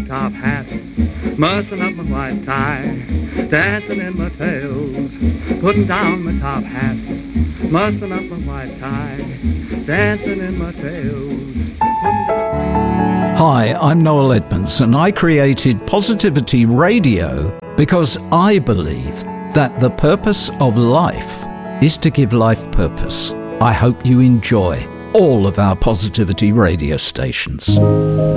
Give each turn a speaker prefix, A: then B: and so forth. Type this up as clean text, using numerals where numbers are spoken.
A: top hat, mussing up my white tie, dancing in my tails, putting down my top hat, mussing up my white tie, dancing in my tails.
B: Hi, I'm Noel Edmonds, and I created Positivity Radio because I believe that the purpose of life is to give life purpose. I hope you enjoy all of our Positivity radio stations.